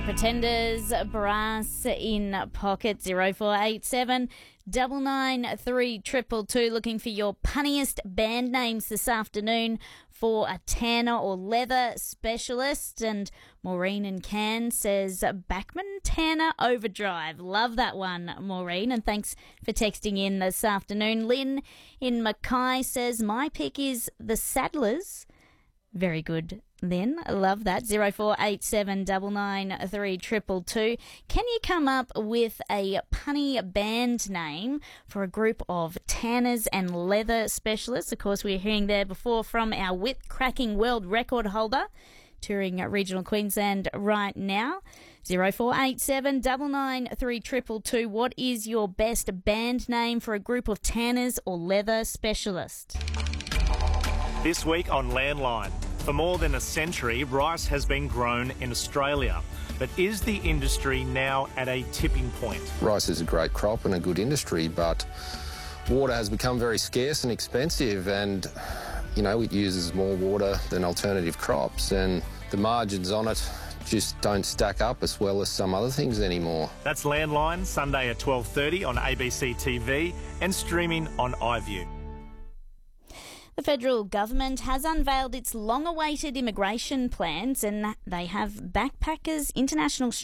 The Pretenders, Brass in Pocket. 0487 993 222. Looking for your punniest band names this afternoon for a tanner or leather specialist. And Maureen in Cairns says Bachman Tanner Overdrive. Love that one, Maureen, and thanks for texting in this afternoon. Lynn in Mackay says my pick is the Saddlers. Very good, Lynn. I love that. 0487 993 222. Can you come up with a punny band name for a group of tanners and leather specialists? Of course, we were hearing there before from our whip-cracking world record holder touring regional Queensland right now. 0487 993 222. What is your best band name for a group of tanners or leather specialists? This week on Landline. For more than a century, rice has been grown in Australia. But is the industry now at a tipping point? Rice is a great crop and a good industry, but water has become very scarce and expensive, and, you know, it uses more water than alternative crops, and the margins on it just don't stack up as well as some other things anymore. That's Landline, Sunday at 12:30 on ABC TV and streaming on iView. The federal government has unveiled its long-awaited immigration plans, and they have backpackers, international